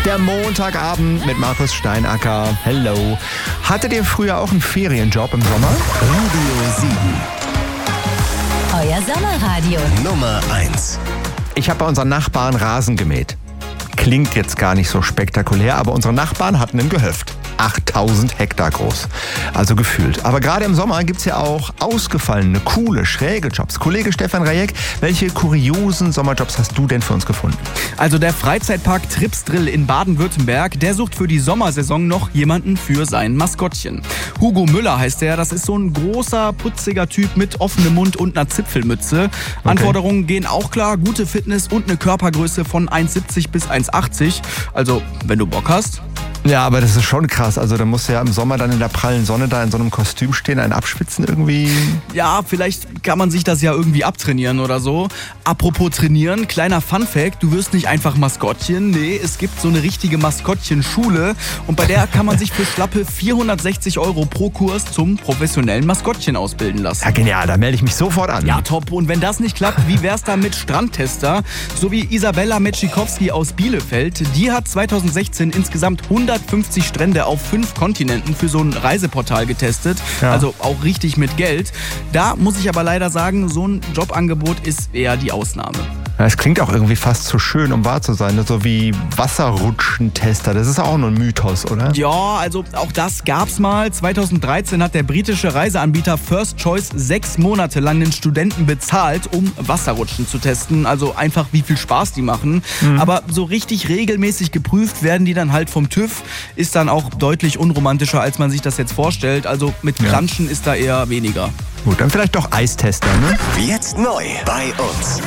Der Montagabend mit Markus Steinacker. Hello. Hattet ihr früher auch einen Ferienjob im Sommer? Radio 7. Euer Sommerradio. Nummer 1. Ich habe bei unseren Nachbarn Rasen gemäht. Klingt jetzt gar nicht so spektakulär, aber unsere Nachbarn hatten ein Gehöft. 8000 Hektar groß. Also gefühlt. Aber gerade im Sommer gibt es ja auch ausgefallene, coole, schräge Jobs. Kollege Stefan Rajek, welche kuriosen Sommerjobs hast du denn für uns gefunden? Also der Freizeitpark Tripsdrill in Baden-Württemberg, der sucht für die Sommersaison noch jemanden für sein Maskottchen. Hugo Müller heißt der, das ist so ein großer, putziger Typ mit offenem Mund und einer Zipfelmütze. Okay. Anforderungen gehen auch klar, gute Fitness und eine Körpergröße von 1,70 bis 1,80. Also, wenn du Bock hast. Ja, aber das ist schon krass. Also da musst du ja im Sommer dann in der prallen Sonne da in so einem Kostüm stehen, einen abschwitzen irgendwie. Ja, vielleicht kann man sich das ja irgendwie abtrainieren oder so. Apropos trainieren, kleiner Funfact, du wirst nicht einfach Maskottchen. Nee, es gibt so eine richtige Maskottchenschule und bei der kann man sich für schlappe 460 € pro Kurs zum professionellen Maskottchen ausbilden lassen. Ja, genial, da melde ich mich sofort an. Ja, top. Und wenn das nicht klappt, wie wär's da mit Strandtester? So wie Isabella Metschikowski aus Bielefeld. Die hat 2016 insgesamt 150 Strände auf 5 Kontinenten für so ein Reiseportal getestet. Ja. Also auch richtig mit Geld. Da muss ich aber leider sagen, so ein Jobangebot ist eher die Ausnahme. Ja, es klingt auch irgendwie fast zu schön, um wahr zu sein. So wie Wasserrutschentester. Das ist auch nur ein Mythos, oder? Ja, also auch das gab's mal. 2013 hat der britische Reiseanbieter First Choice 6 Monate lang den Studenten bezahlt, um Wasserrutschen zu testen. Also einfach, wie viel Spaß die machen. Mhm. Aber so richtig regelmäßig geprüft werden die dann halt vom TÜV. Ist dann auch deutlich unromantischer, als man sich das jetzt vorstellt. Also mit Planschen ist da eher weniger. Gut, dann vielleicht doch Eistester, ne? Jetzt neu bei uns.